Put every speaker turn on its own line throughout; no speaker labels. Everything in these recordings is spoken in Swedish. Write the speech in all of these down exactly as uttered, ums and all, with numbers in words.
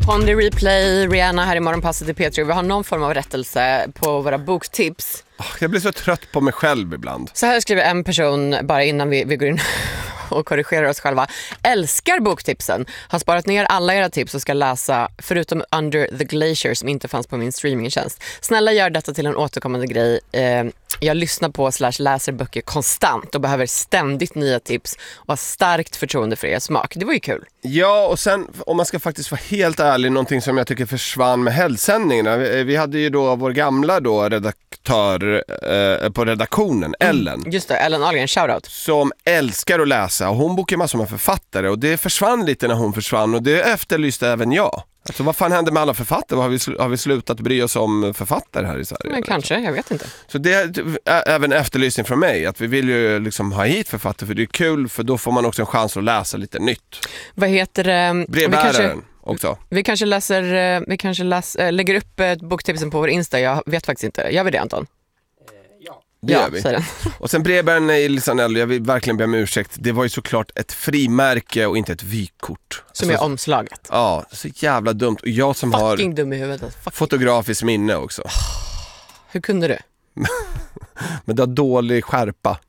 Pondy Replay, Rihanna här i Morgonpasset i P tre. Vi har någon form av rättelse på våra boktips.
Jag blir så trött på mig själv ibland.
Så här skriver en person bara innan vi, vi går in och korrigerar oss själva. Älskar boktipsen. Har sparat ner alla era tips och ska läsa förutom Under the Glacier som inte fanns på min streamingtjänst. Snälla gör detta till en återkommande grej. Eh, jag lyssnar på slash läser böcker konstant och behöver ständigt nya tips och har starkt förtroende för er smak. Det var ju kul.
Ja, och sen om man ska faktiskt vara helt ärlig, någonting som jag tycker försvann med helgsändningarna. Vi, vi hade ju då vår gamla då redaktör eh, på redaktionen, Ellen.
Mm, just det, Ellen Ahlgren, shoutout.
Som älskar att läsa och hon bokar massor med författare och det försvann lite när hon försvann och det efterlyste även jag. Alltså vad fan hände med alla författare? Har vi, sl- har vi slutat bry oss om författare här i Sverige?
Men kanske, jag vet inte.
Så det är ä- även efterlysning från mig att vi vill ju liksom ha hit författare för det är kul för då får man också en chans att läsa lite nytt.
Vad heter det?
Brevbäraren
vi kanske,
också.
Vi kanske läser, vi kanske läser, lägger upp ett boktipsen på vår Insta. Jag vet faktiskt inte. Gör vi det, Anton?
Det
ja,
gör vi.
säger den.
Och sen brevbäraren i Lisanell, jag vill verkligen be om ursäkt. Det var ju såklart ett frimärke och inte ett vykort.
Som
alltså,
är omslaget.
Ja, så jävla dumt. Och jag som
Fucking
har
dum i huvudet. Fucking.
fotografiskt minne också.
Hur kunde du?
Men det har dålig skärpa.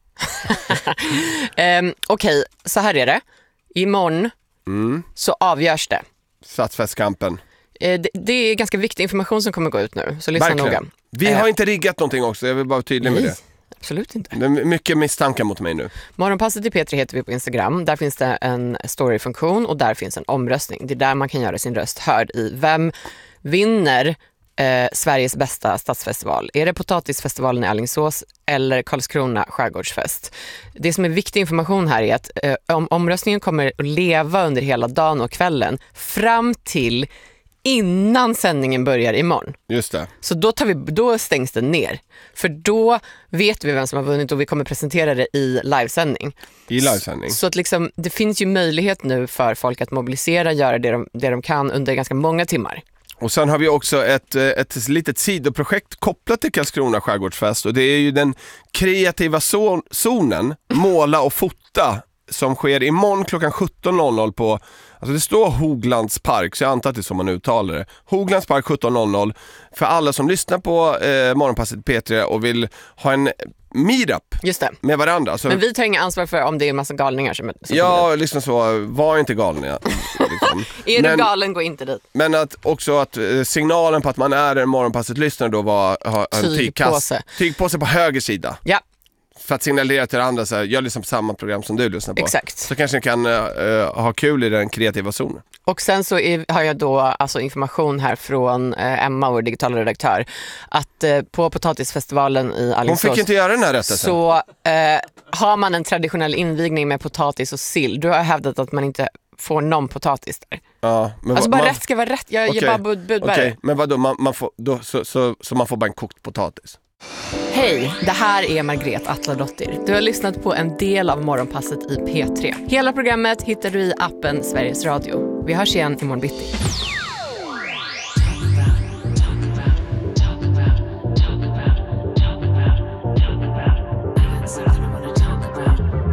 um, Okej, okay, så här är det. Imorgon
Mm.
så avgörs det.
Statsfestkampen.
Uh, det. Det är ganska viktig information som kommer gå ut nu. Så lyssna
Verkligen.
noga.
Vi har inte riggat någonting också, jag vill bara vara tydlig med
Nej,
det.
absolut inte.
Det är mycket misstankar mot mig nu.
Morgonpasset i P tre heter vi på Instagram. Där finns det en storyfunktion och där finns en omröstning. Det är där man kan göra sin röst hörd i vem vinner eh, Sveriges bästa stadsfestival. Är det Potatisfestivalen i Alingsås eller Karlskrona skärgårdsfest? Det som är viktig information här är att eh, om, omröstningen kommer att leva under hela dagen och kvällen fram till innan sändningen börjar imorgon.
Just det.
Så då, tar vi, då stängs den ner. För då vet vi vem som har vunnit och vi kommer presentera det i livesändning.
I livesändning.
Så, så att liksom, det finns ju möjlighet nu för folk att mobilisera, göra det de, det de kan under ganska många timmar.
Och sen har vi också ett, ett litet sidoprojekt kopplat till Karlskrona skärgårdsfest och det är ju den kreativa zon, zonen Måla och fota som sker imorgon klockan sjutton noll noll på, alltså det står Hoglands park så jag antar att det är så man uttalar det. Hoglands park sjutton noll noll för alla som lyssnar på eh, Morgonpasset P tre och vill ha en meetup
Just det.
med varandra. Så,
men vi tar inga ansvar för om det är en massa galningar som, som
ja, liksom så, var inte galna. Liksom.
Är
men,
du galen, gå inte dit.
Men att också att eh, signalen på att man är en Morgonpasset-lyssnare då var ha, en
Tygpåse.
Tygpåse på höger sida.
Ja.
För att signalera till andra så här, jag lyssnar på samma program som du lyssnar på.
Exakt.
Så kanske ni kan uh, ha kul i den kreativa zonen.
Och sen så är, har jag då alltså information här från eh, Emma, vår digitala redaktör, att eh, på Potatisfestivalen i Alingsås
hon fick inte göra den här rättelsen.
Så eh, har man en traditionell invigning med potatis och sill. Du har hävdat att man inte får någon potatis där.
Ja, men
alltså
va,
bara
man,
rätt ska vara rätt. Jag
okay,
ger bara bud, budbärare.
Okej, okay, men vadå? Man, man får, då, så, så, så man får bara en kokt potatis?
Hej, det här är Margret Atladottir. Du har lyssnat på en del av Morgonpasset i P tre. Hela programmet hittar du i appen Sveriges Radio. Vi hörs igen imorgon bitti.